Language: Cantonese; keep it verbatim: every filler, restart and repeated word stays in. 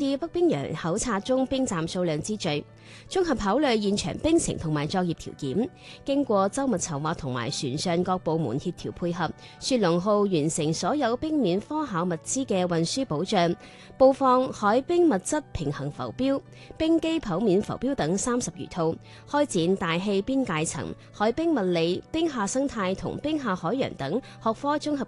以北冰洋考察中冰站數量之最，綜合考慮現場冰程同埋作業條件，經過周密籌劃同埋船上各部門協調配合，雪龍號完成所有冰面科考物資嘅運輸保障，布放海冰物質平衡浮標、冰機剖面浮標等三十餘套，開展大氣邊界層、海冰物理、冰下生態同冰下海洋等學科綜合